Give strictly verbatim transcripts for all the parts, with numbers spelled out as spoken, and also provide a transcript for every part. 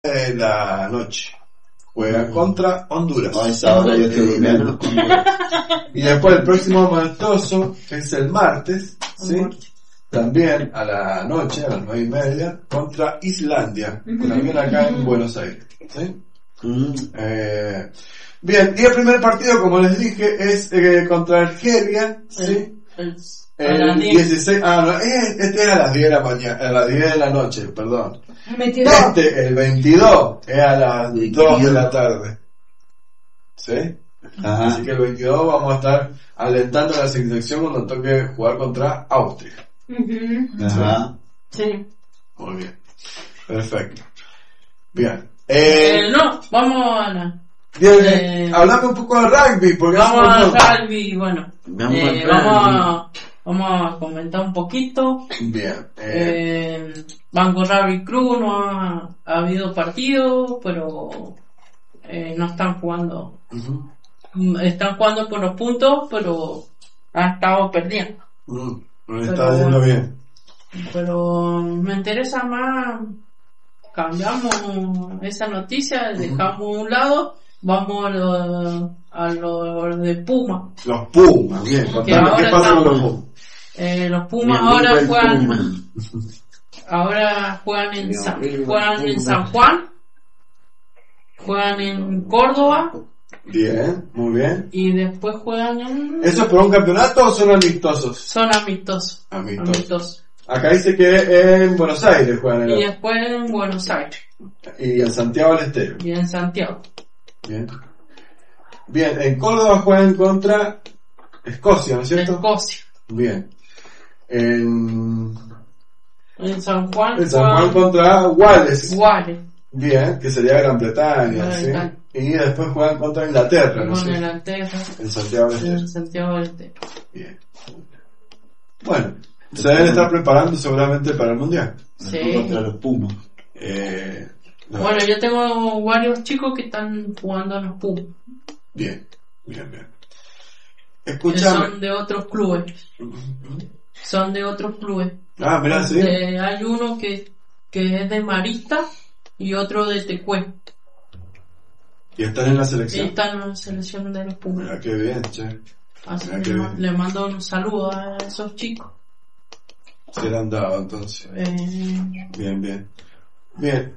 de la noche. Juega contra Honduras. A esa hora yo estoy durmiendo. Y después el próximo amistoso es el martes, ¿sí? También a la noche, a las nueve y media, contra Islandia, también acá en Buenos Aires, ¿sí? Mm. Eh, bien, y el primer partido, como les dije, es eh, contra Argelia, ¿sí? El, El dieciséis, ah, no, este es a las diez de la mañana, a las diez de la noche, perdón. El veintidós. Este, el veintidós, es a las dos de la tarde. ¿Sí? Ajá. Así que el veintidós vamos a estar alentando a la selección cuando toque jugar contra Austria. Uh-huh. Ajá. Sí. Muy bien. Perfecto. Bien. Eh, Eh, no, vamos a la... bien, eh, hablame un poco de rugby, porque Vamos eso no- al rugby, bueno. Vamos eh, al vamos, rugby. a, vamos a comentar un poquito. Bien. Eh, Eh, Banco Rugby Club no ha, ha habido partido, pero eh, no están jugando. ujú, Mm, Están jugando por los puntos, pero han estado perdiendo. ujú, nos está Pero yendo bueno. bien. Pero me interesa más, cambiamos esa noticia, dejamos a un lado, vamos a lo, a lo de Puma. Los Pumas, bien. Contame, ahora ¿qué pasa con estamos- los Pumas? Eh, los Mi Pumas amigo ahora el juegan, Puma. ahora juegan en Mi San, amigo juegan el en Puma. San Juan, juegan en Córdoba Bien, muy bien. y después juegan en... ¿Eso es por un campeonato o son amistosos? Son amistosos. Amistosos. Amistosos. Acá dice que en Buenos Aires juegan Y el, después en Buenos Aires y en Santiago del Estero. y en Santiago. Bien. Bien, en Córdoba juegan contra Escocia, ¿no es cierto? Escocia. Bien. En, En San Juan en San Juan juegan contra Wales. Wales. Bien, que sería Gran Bretaña, Gran ¿sí? Bretaña. Y después juegan contra Inglaterra, ¿no es Con cierto? el Antega En Santiago del Estero. en Santiago del Estero. Bien. Bueno, se deben estar preparando seguramente para el Mundial. Sí. Contra los Pumas. Eh, no. Bueno, yo tengo varios chicos que están jugando en los Pumas. Bien, bien, bien. Que Escúchame. son de otros clubes. Son de otros clubes. Ah, mirá, sí. Eh, hay uno que, que es de Marista y otro de Tecué. Y están en la Y selección. están en la selección de los Pumas. Mira qué bien, che. Así Mira que qué le, bien. le mando un saludo a esos chicos. Se le han dado entonces. Eh, Bien, bien. Bien.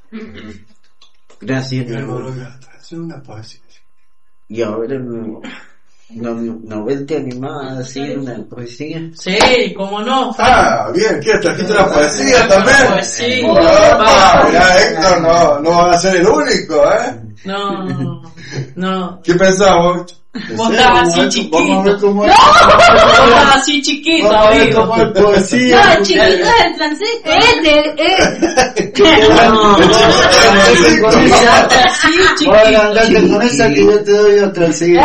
Gracias, Mi hermano hermano. voy a hacer una poesía. Y ahora no, no, no ves te animás a decir una poesía. sí, cómo no. Ah, bien, ¿qué? ¿Trajiste la poesía también? Poesía. Ah, mirá, Héctor, no, no va a ser el único, ¿eh? No, no, no. ¿Qué pensás vos? Vos estás así Vamos a ver chiquito. cómo es. Vos estás así chiquito, Vamos a ver amigo. cómo es poesía. No, chiquito es el francés. Este, eh. No, Así chiquito. Ahora andate con esa que yo te doy otra enseguida.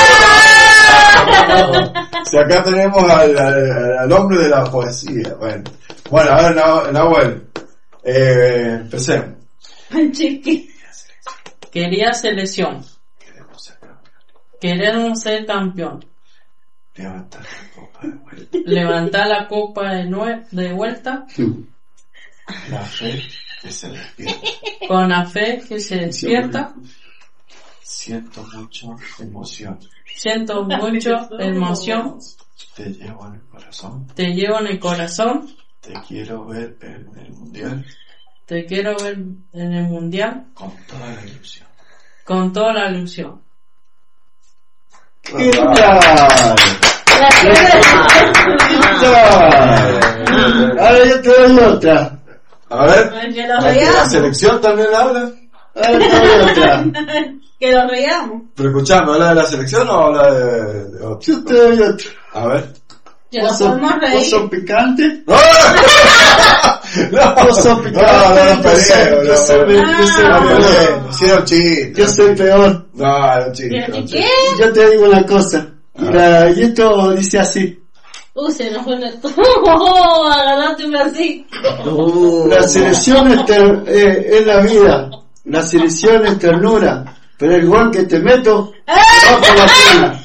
Si acá tenemos al, al, al hombre de la poesía. Bueno, bueno, a ver, Nah- Nahuel. Eh, empecemos. Chiquito. Quería selección. Queremos ser campeones. Queremos ser campeón. Levantar la copa de vuelta. Levantar la copa de, nue- de vuelta La fe que se despierta. con la fe que se despierta. Siento mucha emoción. Siento mucho emoción. Te llevo en el corazón. Te llevo en el corazón. Te quiero ver en el mundial Te quiero ver en el mundial con toda la ilusión. con toda la ilusión. ¿Qué tal? Ahora yo te doy otra. A ver, Que lo ¿la, la regalamos. selección también habla? Ahora te doy otra. Que lo regalamos. Pero escuchame, ¿habla de la selección o habla de, de otro? Yo te doy otra. A ver. Que lo ¿Vos sos, podemos vos reír. sos picante? ¡Ah! No, Vos sos no, picante. no, no, Yo soy- no, yo soy- no, yo soy no, peor. no, sí, era un chiste. Yo soy peor. No, era un chiste. ¿Pero era qué un qué? chiste. Yo te digo una cosa. Y, la, y esto dice así. Uh, se nos fue el todo. Agarrate un así. La selección es, ter- eh, es la vida. La selección es ternura. Pero el gol que te meto va por la pena.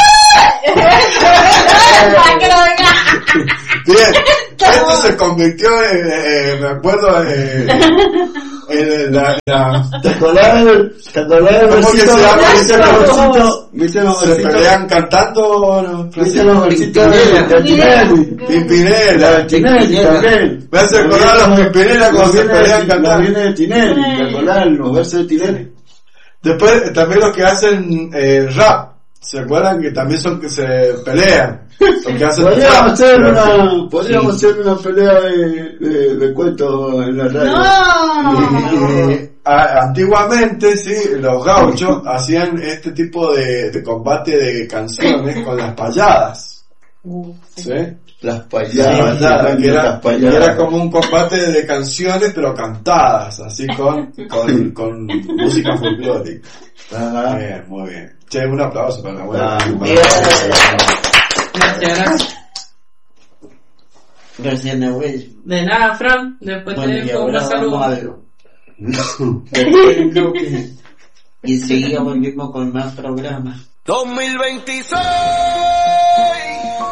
Para que lo venga. Bien, esto se convirtió en, eh, me acuerdo, eh, en la, la, ¿Te acordás del te acordás del ¿Cómo que versito? se llama ¿Viste ese los versito? versitos? ¿Viste los se versitos? pelean cantando, ¿no? ¿Viste los versitos de de Tinelli? Pimpinela. Tinelli también. Me hace acordar a los Pimpinela cuando se Viene de- pelean la cantando. viene de Tinelli, ¿te acordás? Los versos de Tinelli. Después también los que hacen eh, rap, ¿se acuerdan que también son que se pelean? Los que hacen Podríamos rap. hacer una, podríamos hacer una pelea de, de, de cuentos en la radio. No. Y, a- antiguamente, sí, los gauchos hacían este tipo de, de combate de canciones con las payadas, ¿sí? Las Las payadas, payadas, que era, las que payadas. era como un combate de canciones pero cantadas, así con, con, con música folclórica. Ajá. Bien, muy bien. Che, un aplauso para la buena. Ah, para- bien. Gracias, gracias. Gracias, Nahuel. De nada, Fran. Después Bueno, te y dejo ahora una vamos a salud. ver. Y enseguida volvimos con más programas. dos mil veintiséis